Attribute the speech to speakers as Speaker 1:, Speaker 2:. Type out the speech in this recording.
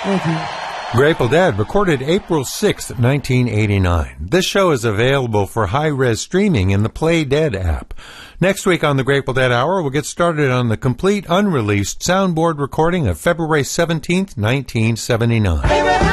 Speaker 1: Thank you.
Speaker 2: Grateful Dead, recorded April 6, 1989. This show is available for high-res streaming in the Play Dead app. Next week on the Grateful Dead Hour, we'll get started on the complete unreleased soundboard recording of February 17, 1979.